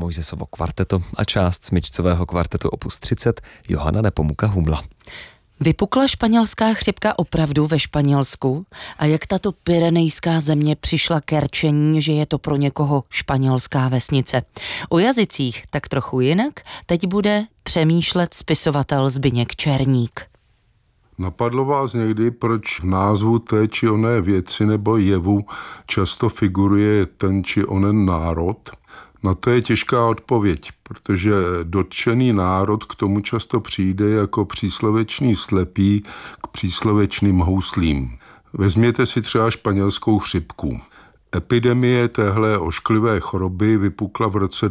Mojžesovo kvarteto a část smyčcového kvartetu opus 30 Johana Nepomuka Humla. Vypukla španělská chřipka opravdu ve Španělsku? A jak tato pyrenejská země přišla ke rčení, že je to pro někoho španělská vesnice? O jazycích tak trochu jinak teď bude přemýšlet spisovatel Zbyněk Černík. Napadlo vás někdy, proč v názvu té či oné věci nebo jevu často figuruje ten či onen národ? Na to je těžká odpověď, protože dotčený národ k tomu často přijde jako příslovečný slepý k příslovečným houslím. Vezměte si třeba španělskou chřipku. Epidemie téhle ošklivé choroby vypukla v roce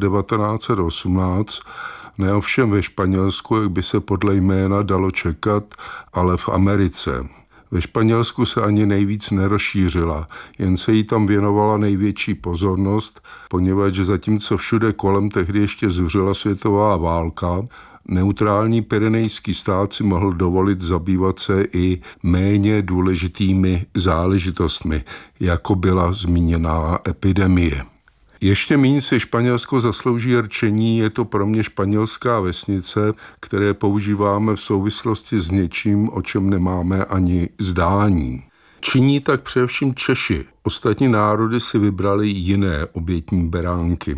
1918, ne ovšem ve Španělsku, jak by se podle jména dalo čekat, ale v Americe. Ve Španělsku se ani nejvíc nerozšířila, jen se jí tam věnovala největší pozornost, poněvadž zatímco všude kolem tehdy ještě zuřila světová válka, neutrální pyrenejský stát si mohl dovolit zabývat se i méně důležitými záležitostmi, jako byla zmíněná epidemie. Ještě míň si Španělsko zaslouží rčení, je to pro mě španělská vesnice, které používáme v souvislosti s něčím, o čem nemáme ani zdání. Činí tak především Češi. Ostatní národy si vybrali jiné obětní beránky.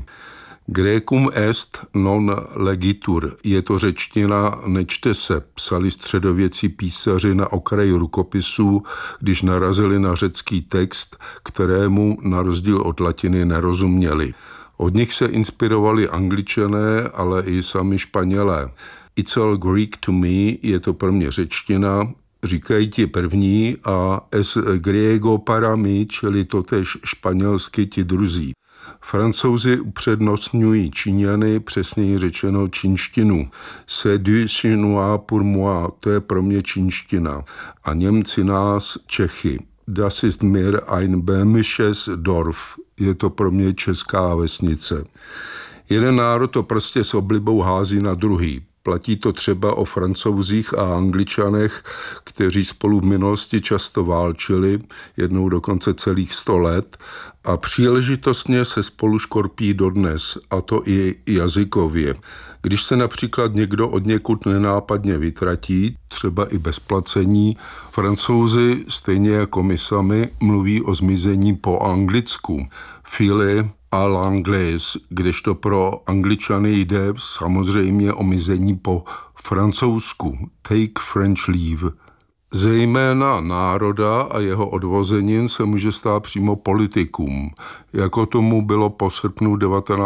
Grecum est non legitur, je to řečtina nečte se, psali středověcí písaři na okraji rukopisů, když narazili na řecký text, kterému na rozdíl od latiny nerozuměli. Od nich se inspirovali Angličané, ale i sami Španělé. It's all Greek to me, je to pro mě řečtina, říkají ti první a es griego para me, čili totéž španělsky ti druzí. Francouzi upřednostňují Číňany, přesněji řečeno čínštinu. C'est du chinois pour moi, to je pro mě čínština. A Němci nás Čechy. Das ist mir ein böhmisches Dorf, je to pro mě česká vesnice. Jeden národ to prostě s oblibou hází na druhý. Platí to třeba o Francouzích a Angličanech, kteří spolu v minulosti často válčili, jednou dokonce celých 100 let, a příležitostně se spolu škorpí dodnes, a to i jazykově. Když se například někdo od někud nenápadně vytratí, třeba i bez placení, Francouzi, stejně jako my sami, mluví o zmizení po anglicku. File à l'anglaise, kdežto pro Angličany jde samozřejmě o mizení po francouzsku. Take French leave. Zejména národa a jeho odvozenin se může stát přímo politikům, jako tomu bylo po srpnu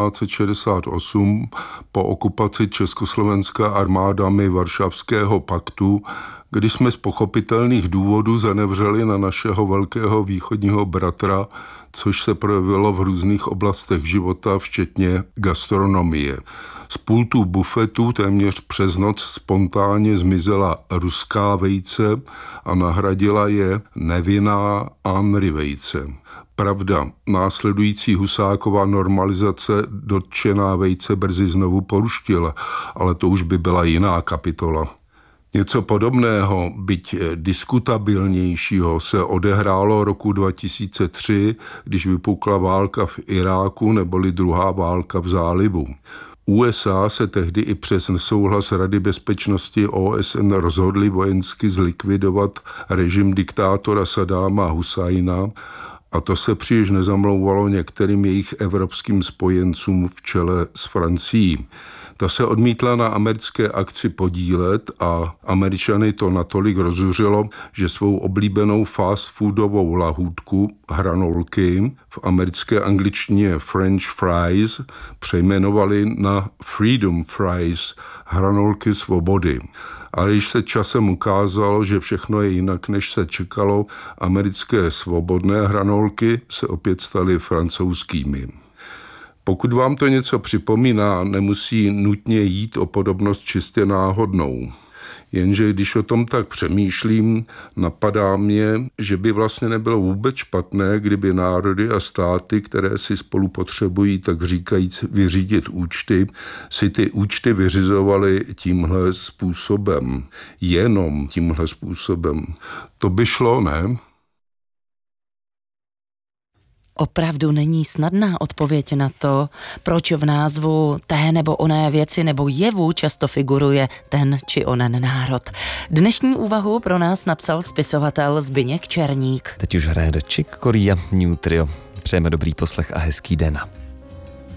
1968 po okupaci Československa armádami Varšavského paktu, kdy jsme z pochopitelných důvodů zanevřeli na našeho velkého východního bratra, což se projevilo v různých oblastech života, včetně gastronomie. Z pultů bufetů téměř přes noc spontánně zmizela ruská vejce a nahradila je nevinná Henry vejce. Pravda, následující Husákova normalizace dotčená vejce brzy znovu poruštila, ale to už by byla jiná kapitola. Něco podobného, byť diskutabilnějšího, se odehrálo roku 2003, když vypukla válka v Iráku neboli druhá válka v zálivu. USA se tehdy i přes nesouhlas Rady bezpečnosti OSN rozhodli vojensky zlikvidovat režim diktátora Saddáma Husajna, a to se příliš nezamlouvalo některým jejich evropským spojencům v čele s Francií. Ta se odmítla na americké akci podílet a Američany to natolik rozzuřilo, že svou oblíbenou fast foodovou lahůdku, hranolky, v americké angličtině French fries, přejmenovali na Freedom fries, hranolky svobody. Ale když se časem ukázalo, že všechno je jinak, než se čekalo, americké svobodné hranolky se opět staly francouzskými. Pokud vám to něco připomíná, nemusí nutně jít o podobnost čistě náhodnou. Jenže když o tom tak přemýšlím, napadá mě, že by vlastně nebylo vůbec špatné, kdyby národy a státy, které si spolu potřebují, tak říkajíc, vyřídit účty, si ty účty vyřizovaly tímhle způsobem. Jenom tímhle způsobem. To by šlo, ne? Opravdu není snadná odpověď na to, proč v názvu té nebo oné věci nebo jevu často figuruje ten či onen národ. Dnešní úvahu pro nás napsal spisovatel Zbyněk Černík. Teď už hraje do Chick Corea New Trio. Přejeme dobrý poslech a hezký den.